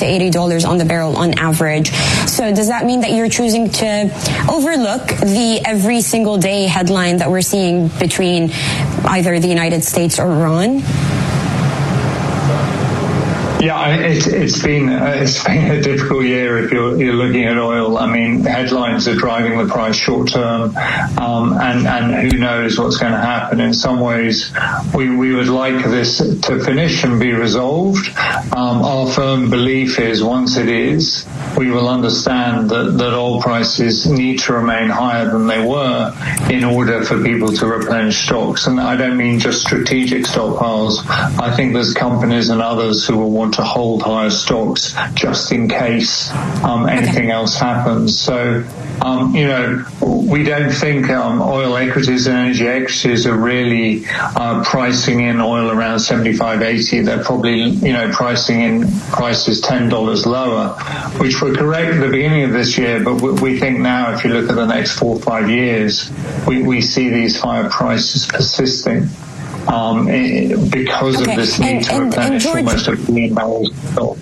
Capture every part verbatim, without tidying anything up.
to eighty dollars on the barrel on average. So does that mean that you're choosing to overlook the every single day headline that we're seeing between either the United States or Iran? Yeah, it's, it's been it's been a difficult year if you're you're looking at oil. I mean, headlines are driving the price short term, um, and and who knows what's going to happen. In some ways, we we would like this to finish and be resolved. Um, our firm belief is once it is, we will understand that that oil prices need to remain higher than they were in order for people to replenish stocks. And I don't mean just strategic stockpiles. I think there's companies and others who will want to hold higher stocks just in case um, anything else happens. So, um, you know, we don't think um, oil equities and energy equities are really uh, pricing in oil around seventy-five, eighty. They're probably, you know, pricing in prices ten dollars lower, which were correct at the beginning of this year. But we think now, if you look at the next four or five years, we, we see these higher prices persisting. Um, because okay. of this need and, to and, replenish and George, almost a billion barrels of oil.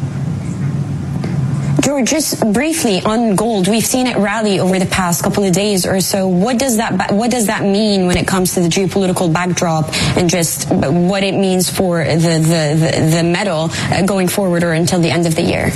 George, just briefly on gold, we've seen it rally over the past couple of days or so. What does that what does that mean when it comes to the geopolitical backdrop and just what it means for the the, the, the metal going forward or until the end of the year?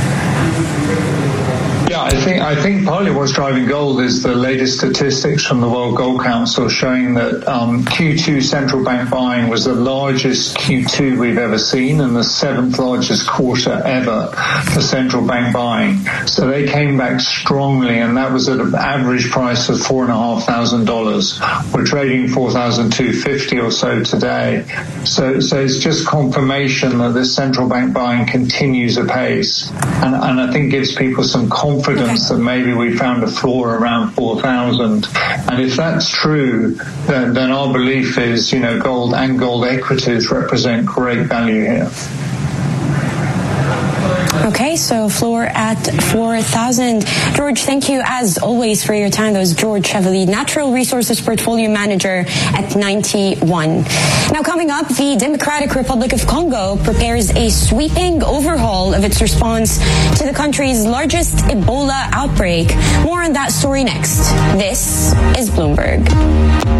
Yeah, I think I think partly what's driving gold is the latest statistics from the World Gold Council showing that um, Q two central bank buying was the largest Q two we've ever seen and the seventh largest quarter ever for central bank buying. So they came back strongly, and that was at an average price of four and a half thousand dollars. We're trading four thousand two hundred fifty or so today. So so it's just confirmation that this central bank buying continues apace, and and I think gives people some confidence. Confidence that maybe we found a floor around four thousand. And if that's true, then, then our belief is, you know, gold and gold equities represent great value here. Okay, so floor at four thousand. George, thank you as always for your time. That was George Chevalier, Natural Resources Portfolio Manager at Ninety One. Now coming up, the Democratic Republic of Congo prepares a sweeping overhaul of its response to the country's largest Ebola outbreak. More on that story next. This is Bloomberg.